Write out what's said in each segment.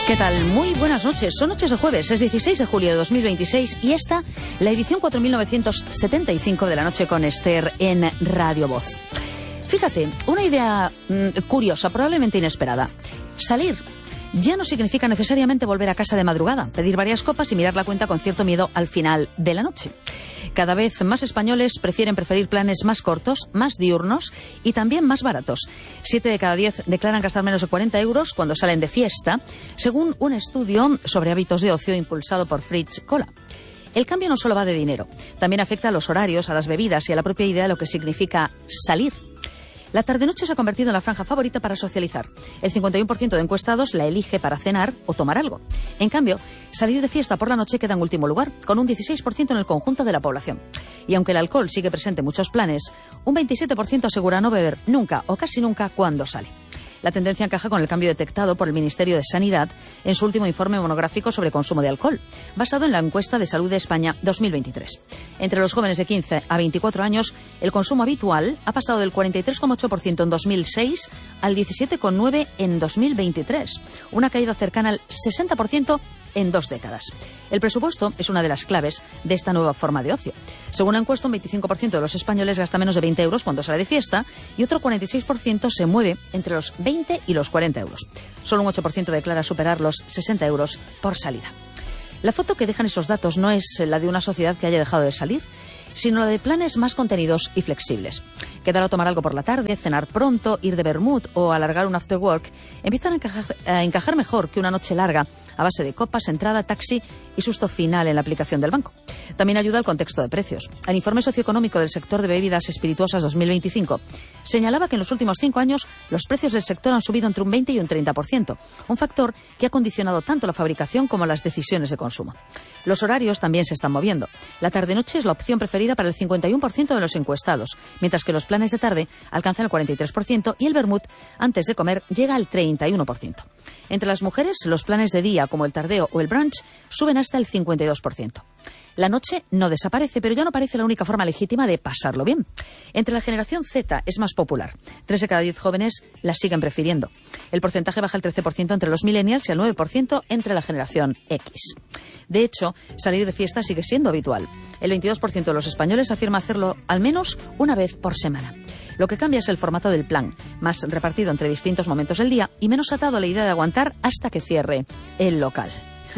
¿Qué tal? Muy buenas noches. Son noches de jueves, es 16 de julio de 2026 y esta, la edición 4975 de la noche con Esther en Radio Voz. Fíjate, una idea curiosa, probablemente inesperada. Salir ya no significa necesariamente volver a casa de madrugada, pedir varias copas y mirar la cuenta con cierto miedo al final de la noche. Cada vez más españoles preferir planes más cortos, más diurnos y también más baratos. 7 de cada 10 declaran gastar menos de 40 euros cuando salen de fiesta, según un estudio sobre hábitos de ocio impulsado por Fritz Cola. El cambio no solo va de dinero, también afecta a los horarios, a las bebidas y a la propia idea de lo que significa salir. La tarde-noche se ha convertido en la franja favorita para socializar. El 51% de encuestados la elige para cenar o tomar algo. En cambio, salir de fiesta por la noche queda en último lugar, con un 16% en el conjunto de la población. Y aunque el alcohol sigue presente en muchos planes, un 27% asegura no beber nunca o casi nunca cuando sale. La tendencia encaja con el cambio detectado por el Ministerio de Sanidad en su último informe monográfico sobre consumo de alcohol, basado en la encuesta de Salud de España 2023. Entre los jóvenes de 15 a 24 años, el consumo habitual ha pasado del 43,8% en 2006 al 17,9% en 2023, una caída cercana al 60% en 2 décadas. El presupuesto es una de las claves de esta nueva forma de ocio. Según la encuesta, un 25% de los españoles gasta menos de 20 euros cuando sale de fiesta y otro 46% se mueve entre los 20 y los 40 euros. Solo un 8% declara superar los 60 euros por salida. La foto que dejan esos datos no es la de una sociedad que haya dejado de salir, sino la de planes más contenidos y flexibles. Quedar a tomar algo por la tarde, cenar pronto, ir de vermut o alargar un after work empiezan a encajar mejor que una noche larga a base de copas, entrada, taxi y susto final en la aplicación del banco. También ayuda el contexto de precios. El informe socioeconómico del sector de bebidas espirituosas 2025 señalaba que en los últimos 5 años los precios del sector han subido entre un 20 y un 30%, un factor que ha condicionado tanto la fabricación como las decisiones de consumo. Los horarios también se están moviendo. La tarde-noche es la opción preferida para el 51% de los encuestados, mientras que los planes de tarde alcanzan el 43% y el vermut antes de comer llega al 31%. Entre las mujeres, los planes de día, como el tardeo o el brunch, suben hasta el 52%. La noche no desaparece, pero ya no parece la única forma legítima de pasarlo bien. Entre la generación Z es más popular. 3 de cada 10 jóvenes la siguen prefiriendo. El porcentaje baja al 13% entre los millennials y al 9% entre la generación X. De hecho, salir de fiesta sigue siendo habitual. El 22% de los españoles afirma hacerlo al menos una vez por semana. Lo que cambia es el formato del plan, más repartido entre distintos momentos del día y menos atado a la idea de aguantar hasta que cierre el local.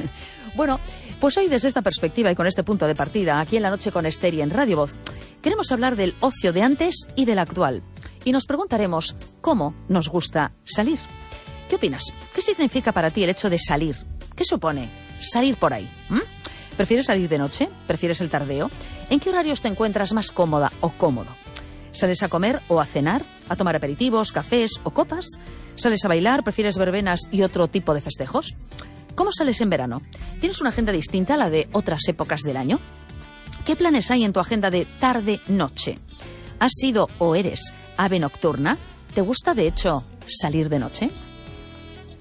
Bueno, pues hoy desde esta perspectiva y con este punto de partida, aquí en La Noche con Esther y en Radio Voz, queremos hablar del ocio de antes y del actual. Y nos preguntaremos cómo nos gusta salir. ¿Qué opinas? ¿Qué significa para ti el hecho de salir? ¿Qué supone salir por ahí? ¿Prefieres salir de noche? ¿Prefieres el tardeo? ¿En qué horarios te encuentras más cómoda o cómodo? ¿Sales a comer o a cenar? ¿A tomar aperitivos, cafés o copas? ¿Sales a bailar? ¿Prefieres verbenas y otro tipo de festejos? ¿Cómo sales en verano? ¿Tienes una agenda distinta a la de otras épocas del año? ¿Qué planes hay en tu agenda de tarde-noche? ¿Has sido o eres ave nocturna? ¿Te gusta, de hecho, salir de noche?